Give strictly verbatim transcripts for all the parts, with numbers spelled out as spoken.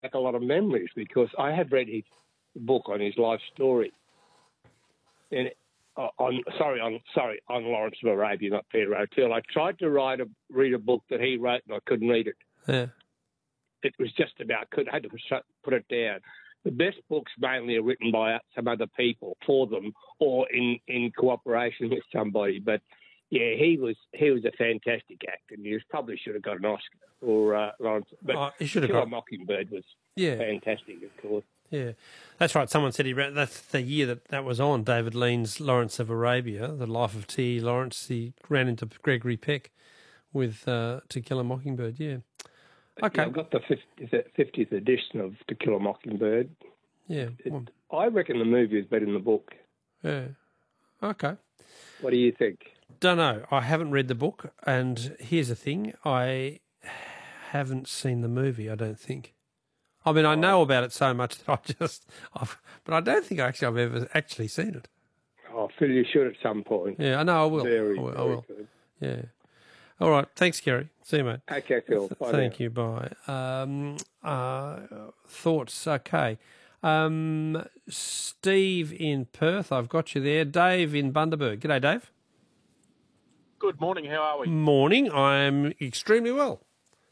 back a lot of memories because I had read his book on his life story. And uh, on sorry, on sorry, on Lawrence of Arabia, not Peter O'Toole. I tried to write a read a book that he wrote, and I couldn't read it. Yeah. It was just about could I had to put it down. The best books mainly are written by some other people for them, or in, in cooperation with somebody. But yeah, he was he was a fantastic actor, and he was, probably should have got an Oscar for uh, Lawrence. But oh, he should have Killer got Mockingbird was yeah. fantastic, of course. Yeah, that's right. Someone said he ran, that's the year that that was on, David Lean's Lawrence of Arabia, The Life of T. E. Lawrence. He ran into Gregory Peck with uh, To Kill a Mockingbird, yeah. Okay. Yeah, I've got the fiftieth edition of To Kill a Mockingbird. Yeah. It, well, I reckon the movie is better than the book. Yeah. Okay. What do you think? Don't know. I haven't read the book, and here's the thing. I haven't seen the movie, I don't think. I mean, I know about it so much that I just, I've, but I don't think actually I've ever actually seen it. Oh, Phil, you should at some point. Yeah, I know I will. Very, I will. I very will. good. Yeah. All right. Thanks, Kerry. See you, mate. Okay, Phil. Bye Thank now. you. Bye. Um, uh, thoughts? Okay. Um, Steve in Perth, I've got you there. Dave in Bundaberg. G'day, Dave. Good morning. How are we? Morning. I'm extremely well.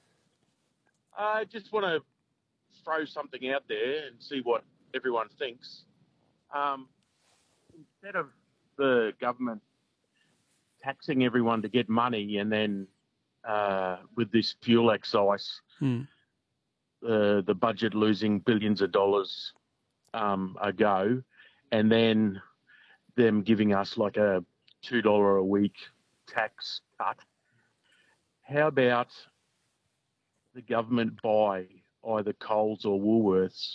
I just want to throw something out there and see what everyone thinks. Um, instead of the government taxing everyone to get money and then uh, with this fuel excise, Hmm. uh, the budget losing billions of dollars um, ago, and then them giving us like a two dollars a week tax cut, how about the government buy either Coles or Woolworths,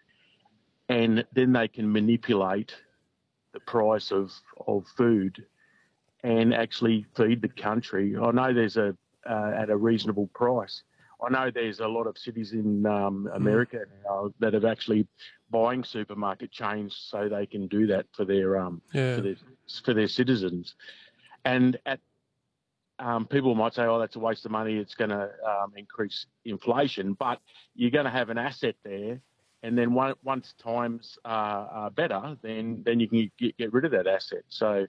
and then they can manipulate the price of, of food and actually feed the country. I know there's a uh, at a reasonable price. I know there's a lot of cities in um, America now that have actually buying supermarket chains so they can do that for their um Yeah. for their for their citizens. And at um, people might say, "Oh, that's a waste of money. It's going to um, increase inflation." But you're going to have an asset there, and then one, once times are, are better, then then you can get, get rid of that asset. So,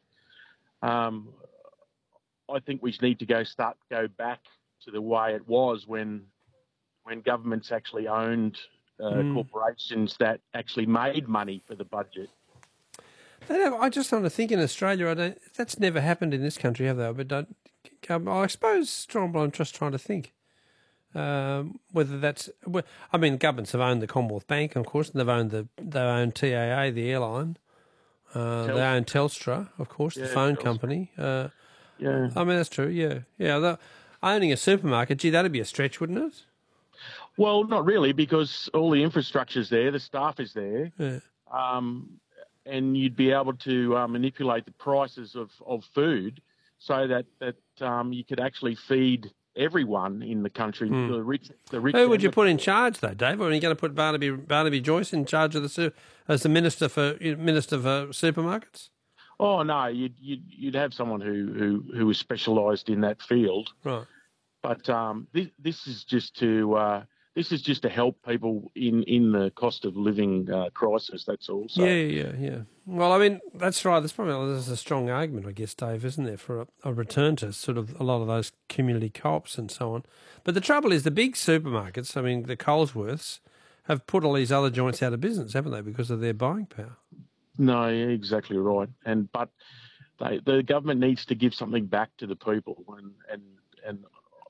um, I think we need to go start go back to the way it was when when governments actually owned uh, Mm. corporations that actually made money for the budget. They don't, I just want to think in Australia, I don't. That's never happened in this country, have they? But don't, um, I suppose Strong. I'm just trying to think um, whether that's. well, I mean, governments have owned the Commonwealth Bank, of course, and they've owned the they own T A A, the airline. Uh, they own Telstra, of course, the Yeah, phone Telstra. company. Uh, Yeah. I mean, that's true. Yeah, yeah. The, owning a supermarket, gee, that'd be a stretch, wouldn't it? Well, not really, because all the infrastructure's there, the staff is there. Yeah. Um, and you'd be able to uh, manipulate the prices of, of food so that, that um, you could actually feed everyone in the country, Mm. the rich, the rich. Who would and you the put in charge, though, Dave? Or are you going to put Barnaby Barnaby Joyce in charge of the su- as the minister for minister for supermarkets? Oh no, you'd you'd, you'd have someone who who who was specialised in that field. Right. But um, this this is just to uh, this is just to help people in, in the cost of living uh, crisis. That's all. So. Yeah, yeah, yeah. Well, I mean, that's right. There's probably there's a strong argument, I guess, Dave, isn't there, for a, a return to sort of a lot of those community co-ops and so on. But the trouble is the big supermarkets, I mean, the Colesworths, have put all these other joints out of business, haven't they, because of their buying power? No, yeah, exactly right. And but they, the government needs to give something back to the people, and and, and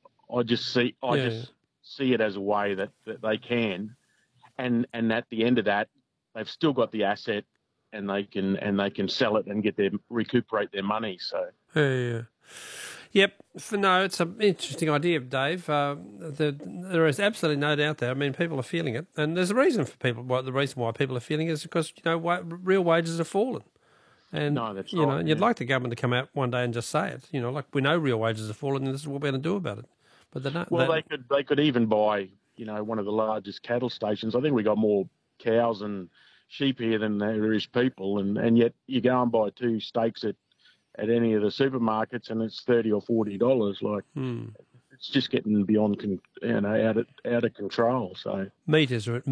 I just see I Yeah. just see it as a way that, that they can, and and at the end of that, they've still got the asset, and they can and they can sell it and get their recuperate their money. So Yeah, yeah. Yep. For, no, it's an interesting idea, Dave. Uh, the, there is absolutely no doubt there. I mean, people are feeling it, and there's a reason for people. Why, the reason why people are feeling it is because you know wa- real wages have fallen, and No, that's you know, right, and you'd yeah. like the government to come out one day and just say it. You know, like we know real wages have fallen, and this is what we're going to do about it. But they don't. well, they, they could they could even buy you know one of the largest cattle stations. I think we got more cows and sheep here than there is people, and, and yet you go and buy two steaks at at any of the supermarkets, and it's thirty or forty dollars. Like hmm. it's just getting beyond, con- you know, out of out of control. So Meat is